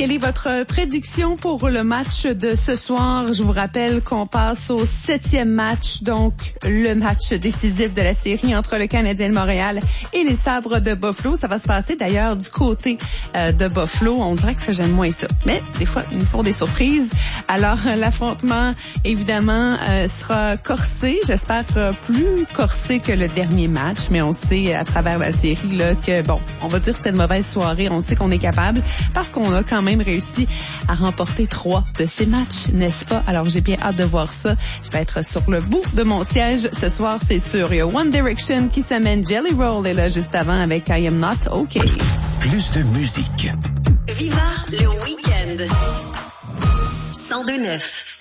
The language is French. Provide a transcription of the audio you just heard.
quelle est votre prédiction pour le match de ce soir? Je vous rappelle qu'on passe au 7e match, donc le match décisif de la série entre le Canadien de Montréal et les Sabres de Buffalo. Ça va se passer d'ailleurs du côté de Buffalo. On dirait que ça, j'aime moins ça. Mais des fois, ils nous font des surprises. Alors, l'affrontement, évidemment, sera corsé. J'espère plus corsé que le dernier match. Mais on sait à travers la série là que, bon, on va dire que c'était une mauvaise soirée. On sait qu'on est capable parce qu'on a quand même réussi à remporter 3 de ces matchs, n'est-ce pas? Alors, j'ai bien hâte de voir ça. Je vais être sur le bout de mon siège ce soir, c'est sûr. Il y a One Direction qui s'amène. Jelly Roll est là juste avant avec I Am Not OK. Plus de musique. Viva le week-end. 102.9.